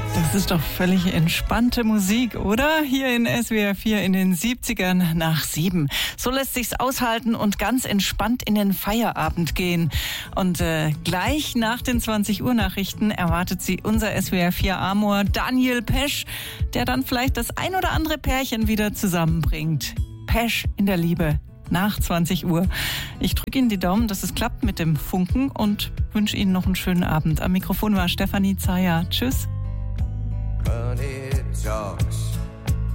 Das ist doch völlig entspannte Musik, oder? Hier in SWR 4 in den 70ern nach 7. So lässt sich's aushalten und ganz entspannt in den Feierabend gehen. Und gleich nach den 20 Uhr Nachrichten erwartet Sie unser SWR 4 Amor Daniel Pesch, der dann vielleicht das ein oder andere Pärchen wieder zusammenbringt. Pesch in der Liebe. Nach 20 Uhr. Ich drücke Ihnen die Daumen, dass es klappt mit dem Funken und wünsche Ihnen noch einen schönen Abend. Am Mikrofon war Stefanie Zeyer. Tschüss. Money talks.